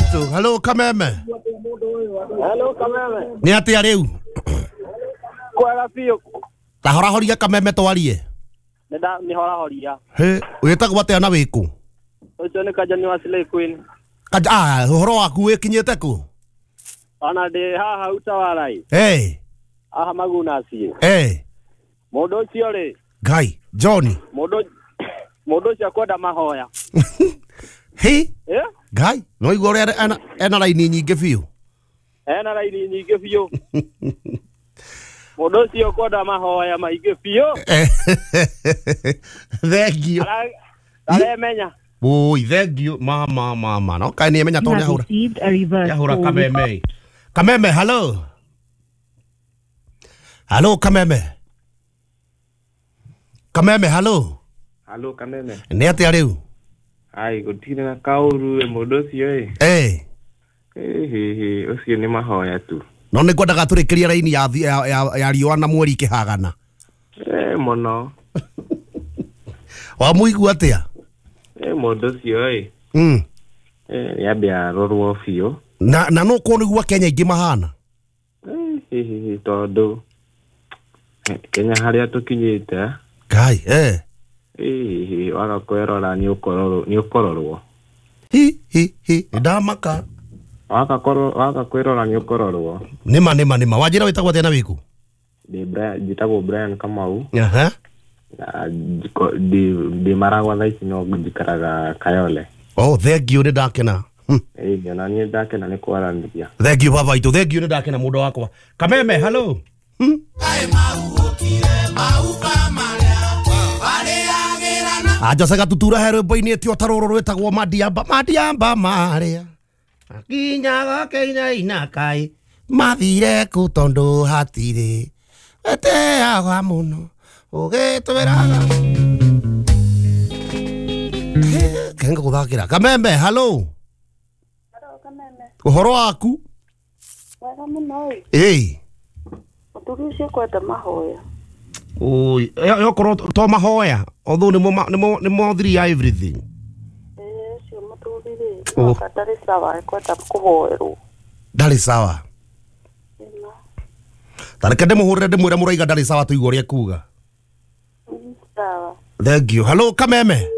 waitu. Hello Kameme. Hello Kameme. Ni atia riu? Kwega biũ. Ta hora horia Kameme twarie. Ni hora horia. He, witagwo atia na wiku? Ucio ni Kajani wa Slay Queen. Kaja, horo waku wikinyete ku? Ona ndi haha utawarai. Aha maguna cie. Mundu ucio ri. Ngai, Johnny. Mundu ucio kwenda mahoya. He? Ngai, no igwo ri ena raini nyingi biũ. Ena raini nyingi biũ. Mundu ucio kwenda mahoya maingi biũ. Thengio. Aremenya. Ui, thengio. Mama. No kai ni menya to ni ahura. Ya hura Kameme. Kameme, hello. Hello Kameme. Kameme, hello. Hello Kameme. Ni atia riu? Ai, gutire na kauru mundu ucio ucio ni mahoya tu. No ni kwendaga turikiria raini ya riũa na mweri kihagana. Muno. Wa muigua atia? Mundu ucio yambia rorwo biũ. Na no ko nigua Kenya ingi mahana. Tondu Kenya haria tukinyite. Ngai, waga kwirora ni ukororwo. Ndamaka. Waga kwirora ni ukororwo. Nima. Wajira witagwo atia na wiku? Njitagwo Brian Kamau. Di maragwa thaici no njikaraga Kayole. Thengio ni ndakena. Na ni ndakena ni kwaranĩria. Thengio baba itu, thengio ni ndakena mundu wakwa. Kameme, hello. Ajasaga tutura hero boini etio taroro rwetagwo madiamba maria. Akinyaga Kenya inakai. Mathire ku tondu hatire. Eteaga muno. Ugitwiraga. Kenga kuthakira. Kameme, hello. Hello Kameme. Uhoro waku? Wega muno. Uturucio kwenda mahoya. Oi, yokorwo to mahoya, although ni mo thiri ya everything. Cio muturire. Ndari sawa kwenda kuhoerwo. Ndari sawa. Tareke ndemuhurire ndimwire muraiga ndari sawa tuigwo ria kuga. Sawa. Thank you. Hello Kameme.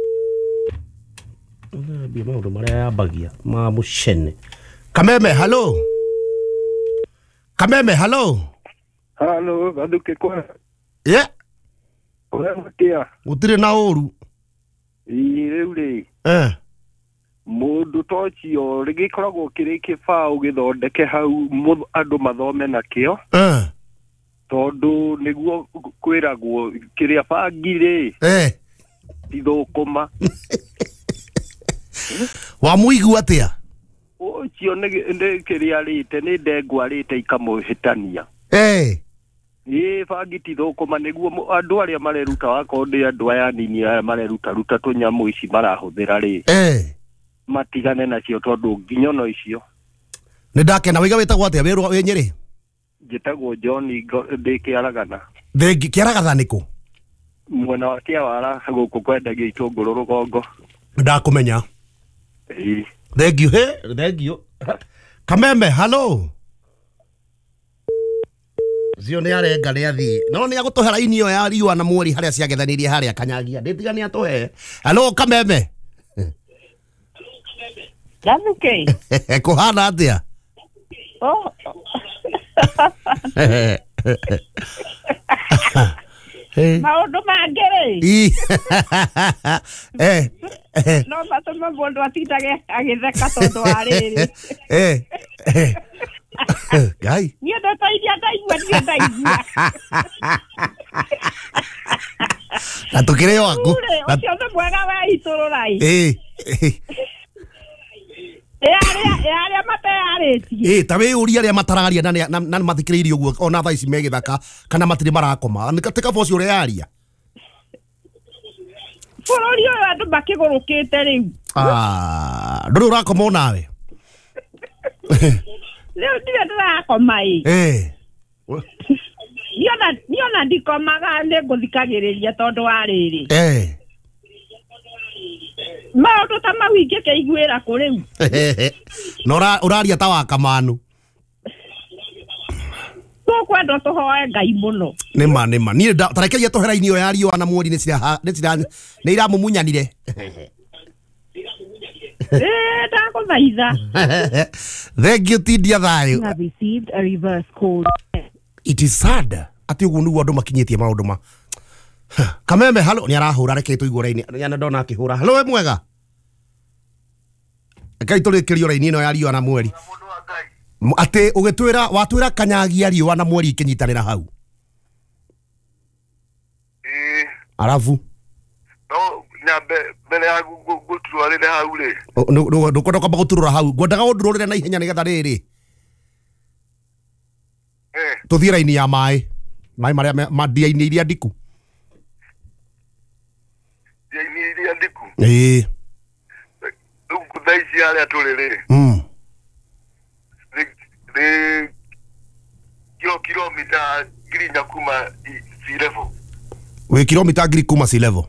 Bia maundu maria yambagia ma mucene. Kameme, hello. Kameme, hello. Hello, gaduke kwa. Kia. Utire na uru. Riu mundu tocio rigikoragwo kiri kibao githondeke hau andu mathome nakio. Tondu niguo kwiragwo kiria bangire. Ithukuma. Wa muigu atia? Ucio ni kiria rite ni ndengwa rite ikamuhitania. Bangi tithukuma niguo andu aria mareruta wakonde andu aya nini aya mareruta tunyamu ici marahuthira ri. Matigane nacio tondu nginyono icio. Ni ndakena wiga witagwo atia we Nyeri? Njitagwo John Kiaragana. Kiaragatha niku? Mwena wa Kiawara guku kwendagia itunguru rugongo. Ndakumenya. Thank you. Thank you. Kameme, hello. Zio ni arenga ni athii. No ni agutuhera inio ya riua na mweri haria ciagethanirie haria kanyagia. Nditiga ni atuhe. Hello Kameme. Damuke. Kuhana atia? Maundu mangere. No matuma mundu atintage agitheka tondu wa riri. Ngai. Ni ndataithia ndaigua. Na tukire waku. Ucio ni mwega wa ituru rai. Aria matayarĩtie. Tawe uria aria matararia na mathikiriirie uguo ona thaa ici megithaka kana matiri marakoma. Tika bosi uria yaria. Bũrũri ũyũ andũ makĩgũrũkĩte rĩu. Ndũrĩ ũrakoma nawe? Rĩu ndirĩ ndĩrakoma niona ndikomaga nĩ ngũthikagĩrĩria tondũ wa rĩrĩ. maundu ta mau ingĩkĩiguĩra kũ rĩu no ũraria ta wa Kamanu tũkwenda tũhoe Ngai mũno nĩma niĩ tarekeria tũhera-inĩ ĩyo ya riũa na mweri nĩ iramũmunyanire ndagũthaitha thengio tindia thayũ it is sad ati ugu niguo andu makinyĩtie maundu ma Kameme halo ni arahura reke tu igũra-inĩ yana ndona akĩhũra halo we mwega kai tũrĩkĩrio raini ĩno ya riũa na mweri ati watwĩra kanyagia riũa na mweri ikinyitanĩra hau arafu no nyambe mbere ya gũturũrĩre hau rĩ ndũkwenda kwamba gũturũra hau ngwendaga ũndũrũrĩre na ihenya nĩgetha rĩrĩ tũthiĩ raini ya maĩ marĩa mandia-inĩ iria ndiku ndia-inĩ iria ndiku rĩu thaa ici harĩa tũrĩ rĩ kilomita 1000 kuma sea level we kilomita 1000 kuma sea level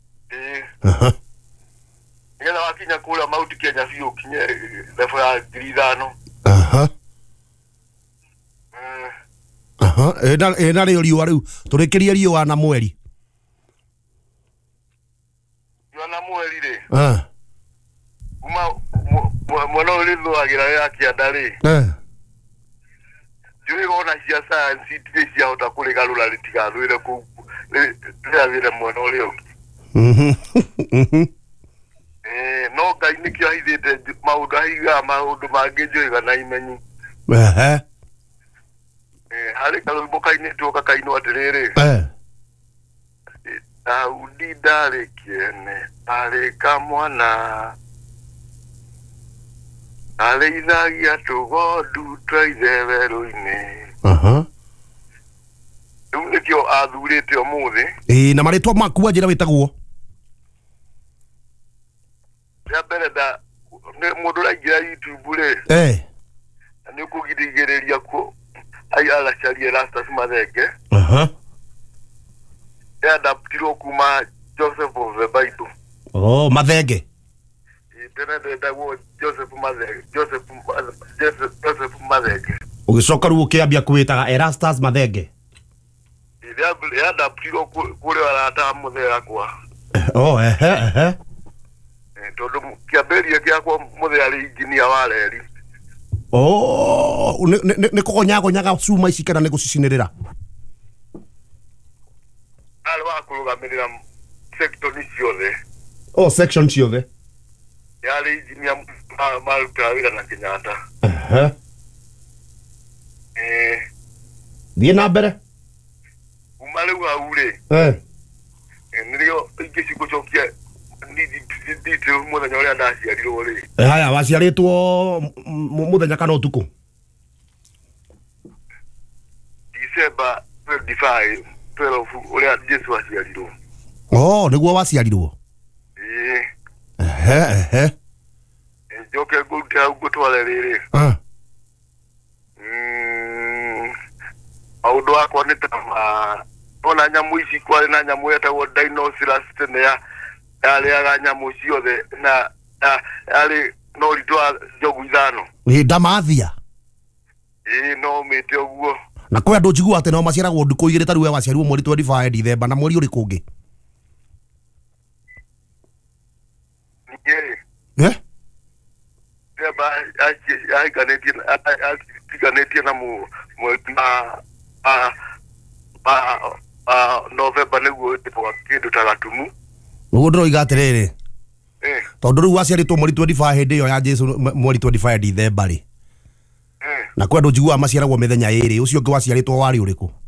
nĩgetha wakinya kũrĩa Mount Kenya biũ kinye level ya 5000 na rĩo riũa rĩu tũrĩkĩrie riũa na mweri rĩ kuma mwena ũrĩa rĩthũagĩra ya kĩanda rĩ njũĩ wona cia science itirĩ ciahota kũrĩgarũra rĩtigathũĩre kũu rĩrathĩre mwena ũrĩa ũngĩ no Ngai nĩkĩo ahithĩte maũndũ ahigaga maũndũ mangĩ njũĩga na imenyi harĩ karũimbo kainĩtwo gakainwo atĩrĩrĩ Daudi ndarĩ kĩene arĩ kamwana arĩithagia tũgondu twa ithe werũ-inĩ rĩu nĩkĩo athurĩte ũmũthĩ na marĩtwa maku anjĩra wĩtagwo rĩa mbere mũndũ ũraingĩra YouTube rĩ na nĩ ũkũgirĩrĩria kuo aracaria Erastus Mathenge adaptirwo kuma Joseph of the Bible Mathenge tene ndendagwo Joseph Mathenge ũgĩcoka rĩu ũkĩambia kwĩtaga Erastus Mathenge adaptirwo kũrĩa arata mũthee akwa tondũ kĩambĩrĩria gĩakwa mũthee arĩ engineer wa reri nĩ kũgonyagonyaga cuma ici kana nĩ gũcicinĩrĩra arĩ wa kũrũgamĩrĩra section ciothe section ciothe yarĩ engineer marutaga wĩra na Kenyatta thiĩ na mbere kuma rĩu hau rĩ nĩrĩo ingĩcigũcokia nditũ mũthenya ũrĩa ndaciarirwo rĩ haya waciarĩtwo mũthenya kana ũtukũ December 25 12 ũrĩa Jesu aciarirwo nĩguo waciarirwo njoke ngũrute hau ngũtware rĩrĩ maũndũ wakwa nĩ ta ona nyamũ ici kwarĩ na nyamũ yetagwo Dinosaurus tene yarĩaga nyamũ ciothe na yarĩ na ũritũ wa njogu 5 ndamathia no mĩte ũguo na kwĩ andũ njiguaga atĩ no maciaragwo ndukũ igĩrĩ ta rĩu we waciarirwo mweri 25 December na mweri ũrĩkũ ũngĩ aiganĩtie na mweri November nĩguo kĩndũ ta gatumu nĩguo ndĩroiga atĩrĩrĩ tondũ rĩu waciarĩtwo mweri 25 hĩndĩ ĩyo ya Jesu mweri 25 December rĩ na kwĩ andũ njiguaga maciaragwo mĩthenya ĩrĩ ũcio ũngĩ waciarĩtwo warĩ ũrĩkũ